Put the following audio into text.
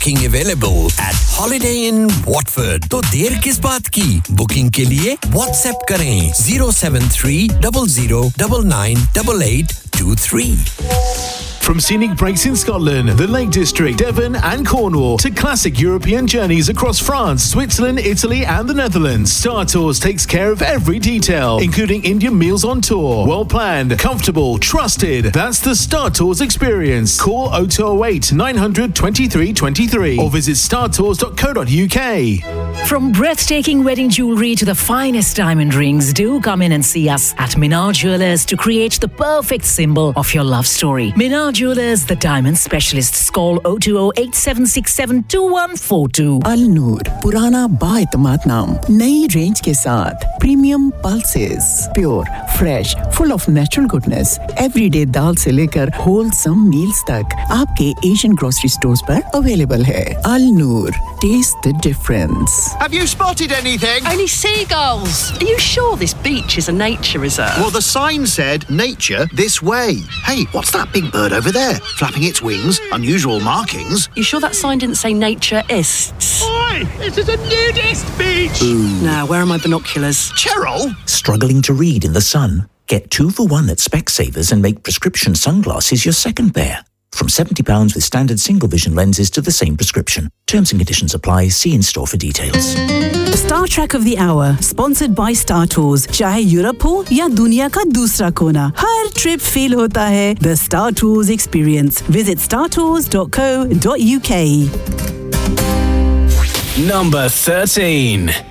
Parking available at Holiday Inn Watford. तो देर किस बात की? Booking के लिए WhatsApp करें 07300998823. From scenic breaks in Scotland, the Lake District, Devon and Cornwall to classic European journeys across France, Switzerland, Italy and the Netherlands, Star Tours takes care of every detail, including Indian meals on tour. Well planned, comfortable, trusted. That's the Star Tours experience. Call 0208 900 2323 or visit startours.co.uk. From breathtaking wedding jewellery to the finest diamond rings, do come in and see us at Minar Jewellers to create the perfect symbol of your love story. Minar Jewellers, the diamond specialists. Call 020-8767-2142. Al Noor, पुराना बाएतमाद नाम, नई range के साथ premium pulses, pure, fresh, full of natural goodness, everyday दाल से लेकर wholesome meals तक आपके Asian grocery stores पर अवेलेबल है. Al Noor, taste the difference. Have you spotted anything? Only seagulls. Are you sure this beach is a nature reserve? Well, the sign said nature this way. Hey, what's that big bird over there? Flapping its wings, unusual markings. You sure that sign didn't say naturists? Oi! This is a nudist beach! Now, where are my binoculars? Cheryl? Struggling to read in the sun? Get 2 for 1 at Specsavers and make prescription sunglasses your second pair. From £70 with standard single vision lenses to the same prescription. Terms and conditions apply. See in store for details. Star Trek of the Hour, sponsored by Star Tours. चाहे Europe हो या दुनिया का दूसरा कोना, हर trip feel होता है The Star Tours Experience. Visit startours.co.uk. Number 13.